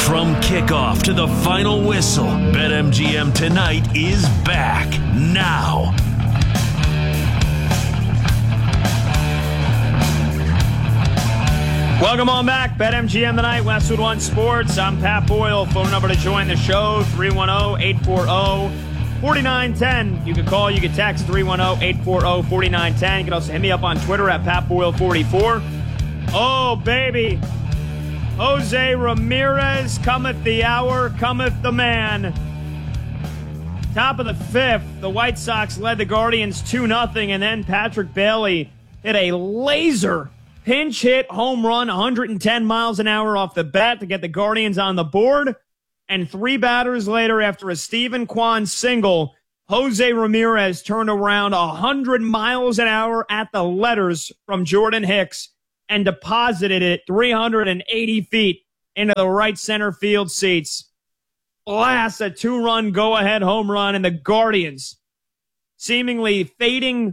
From kickoff to the final whistle, BetMGM Tonight is back now. Welcome on back. BetMGM Tonight, Westwood One Sports. I'm Pat Boyle. Phone number to join the show, 310-840-4910. You can call, you can text, 310-840-4910. You can also hit me up on Twitter at PatBoyle44. Oh, baby. Jose Ramirez, cometh the hour, cometh the man. Top of the fifth, the White Sox led the Guardians 2-0, and then Patrick Bailey hit a laser pinch hit home run, 110 miles an hour off the bat to get the Guardians on the board. And 3 batters later, after a Stephen Kwan single, Jose Ramirez turned around 100 miles an hour at the letters from Jordan Hicks and deposited it 380 feet into the right center field seats. Blast, a 2-run go-ahead home run, and the Guardians seemingly fading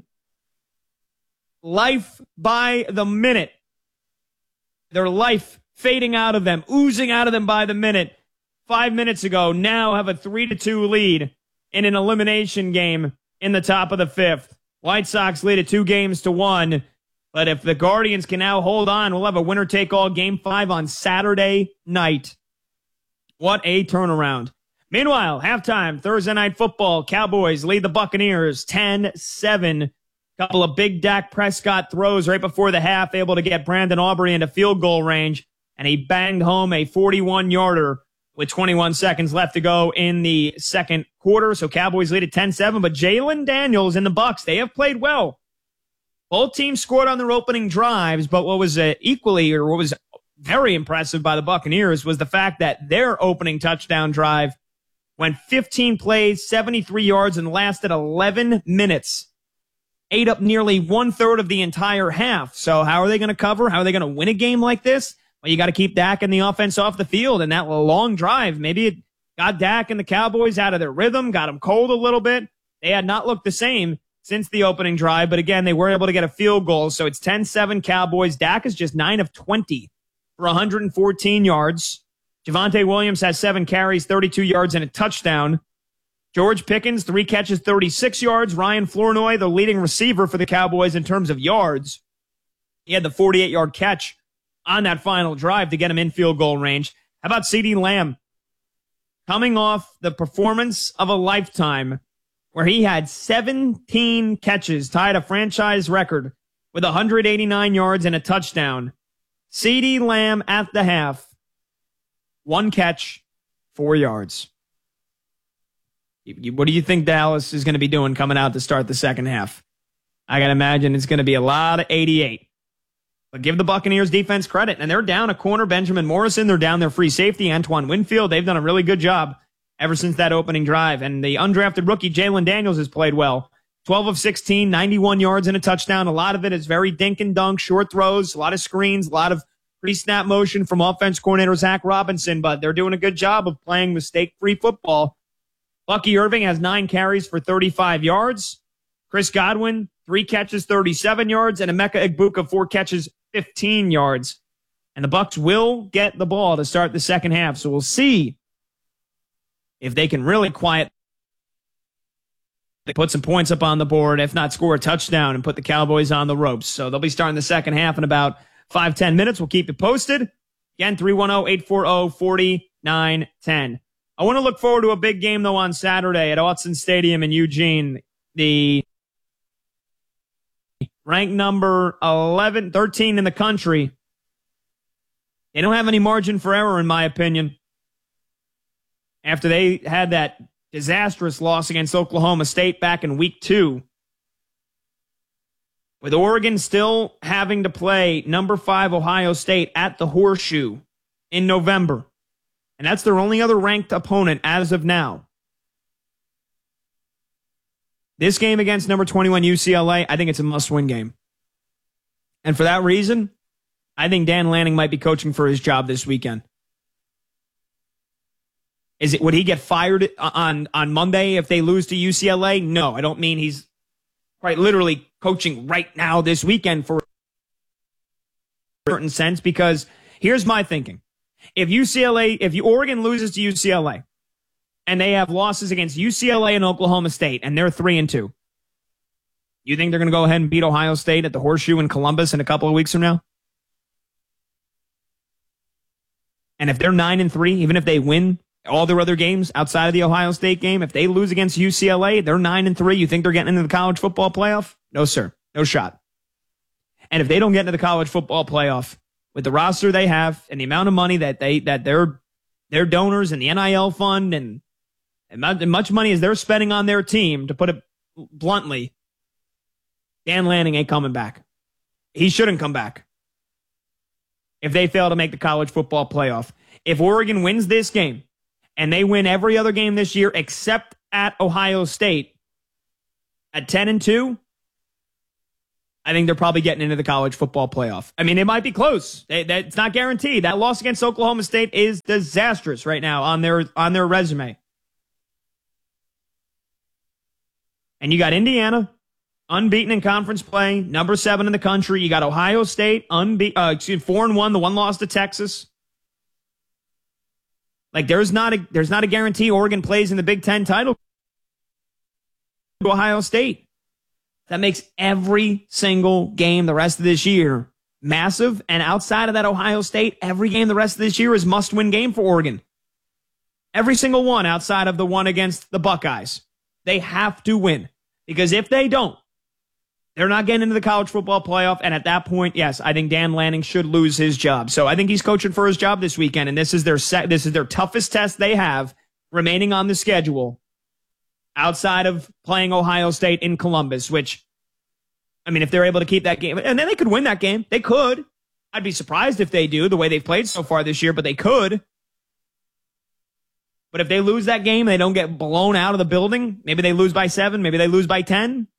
life by the minute. Their life fading out of them, oozing out of them by the minute. 5 minutes ago, now have a 3-2 lead in an elimination game in the top of the fifth. White Sox lead at 2-1. But if the Guardians can now hold on, we'll have a winner-take-all Game 5 on Saturday night. What a turnaround. Meanwhile, halftime, Thursday Night Football, Cowboys lead the Buccaneers 10-7. Couple of big Dak Prescott throws right before the half, able to get Brandon Aubrey into field goal range, and he banged home a 41-yarder with 21 seconds left to go in the second quarter. So Cowboys lead at 10-7, but Jalen Daniels and the Bucs, they have played well. Both teams scored on their opening drives, but what was what was very impressive by the Buccaneers was the fact that their opening touchdown drive went 15 plays, 73 yards, and lasted 11 minutes. Ate up nearly 1/3 of the entire half. So how are they going to cover? How are they going to win a game like this? Well, you got to keep Dak and the offense off the field, and that long drive, maybe it got Dak and the Cowboys out of their rhythm, got them cold a little bit. They had not looked the same since the opening drive, but again, they were able to get a field goal. So it's 10-7 Cowboys. Dak is just 9 of 20 for 114 yards. Javonte Williams has 7 carries, 32 yards, and a touchdown. George Pickens, 3 catches, 36 yards. Ryan Flournoy, the leading receiver for the Cowboys in terms of yards. He had the 48-yard catch on that final drive to get him in field goal range. How about CeeDee Lamb? Coming off the performance of a lifetime where he had 17 catches, tied a franchise record with 189 yards and a touchdown. CeeDee Lamb at the half, 1 catch, 4 yards. What do you think Dallas is going to be doing coming out to start the second half? I got to imagine it's going to be a lot of 88. But give the Buccaneers defense credit. And they're down a corner, Benjamin Morrison. They're down their free safety, Antoine Winfield. They've done a really good job ever since that opening drive. And the undrafted rookie, Jalen Daniels, has played well. 12 of 16, 91 yards and a touchdown. A lot of it is very dink and dunk, short throws, a lot of screens, a lot of pre-snap motion from offense coordinator Zach Robinson. But they're doing a good job of playing mistake-free football. Bucky Irving has 9 carries for 35 yards. Chris Godwin, 3 catches, 37 yards, and Emeka Egbuka, 4 catches, 15 yards. And the Bucs will get the ball to start the second half. So we'll see if they can really quiet. They put some points up on the board, if not score a touchdown and put the Cowboys on the ropes. So they'll be starting the second half in about 5-10 minutes. We'll keep you posted. Again, 310-840-4910. I want to look forward to a big game, though, on Saturday at Autzen Stadium in Eugene. The ranked number 13 in the country. They don't have any margin for error, in my opinion. After they had that disastrous loss against Oklahoma State back in week 2. With Oregon still having to play number 5 Ohio State at the Horseshoe in November. And that's their only other ranked opponent as of now. This game against number 21 UCLA, I think it's a must-win game. And for that reason, I think Dan Lanning might be coaching for his job this weekend. Would he get fired on Monday if they lose to UCLA? No, I don't mean he's quite literally coaching right now this weekend for a certain sense, because here's my thinking. If Oregon loses to UCLA and they have losses against UCLA and Oklahoma State and they're 3-2, you think they're going to go ahead and beat Ohio State at the Horseshoe in Columbus in a couple of weeks from now? And if they're 9-3, even if they win all their other games outside of the Ohio State game, if they lose against UCLA, they're 9-3. You think they're getting into the college football playoff? No, sir. No shot. And if they don't get into the college football playoff with the roster they have and the amount of money that their donors and the NIL fund and much money as they're spending on their team, to put it bluntly, Dan Lanning ain't coming back. He shouldn't come back if they fail to make the college football playoff. If Oregon wins this game and they win every other game this year except at Ohio State at 10-2, I think they're probably getting into the college football playoff. I mean, it might be close. It's not guaranteed. That loss against Oklahoma State is disastrous right now on their resume. And you got Indiana, unbeaten in conference play, number 7 in the country. You got Ohio State, 4-1, the one loss to Texas. Like, there's not a guarantee Oregon plays in the Big Ten title to Ohio State. That makes every single game the rest of this year massive. And outside of that Ohio State, every game the rest of this year is must-win game for Oregon. Every single one outside of the one against the Buckeyes. They have to win. Because if they don't, they're not getting into the college football playoff. And at that point, yes, I think Dan Lanning should lose his job. So I think he's coaching for his job this weekend. And this is their toughest test they have remaining on the schedule, outside of playing Ohio State in Columbus, which, I mean, if they're able to keep that game, and then they could win that game. They could. I'd be surprised if they do, the way they've played so far this year, but they could. But if they lose that game and they don't get blown out of the building, maybe they lose by 7, maybe they lose by 10,